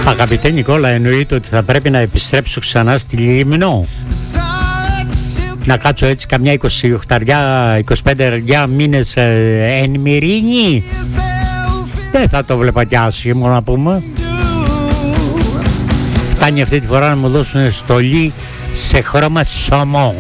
Αγαπητέ Νικόλα, εννοείται ότι θα πρέπει να επιστρέψω ξανά στη Λίμνο. Να κάτσω έτσι καμιά 25 μήνες εν Μυρίνη. Δεν θα το βλέπα κι άσχημο να πούμε. Φτάνει αυτή τη φορά να μου δώσουν στολή σε χρώμα σωμό.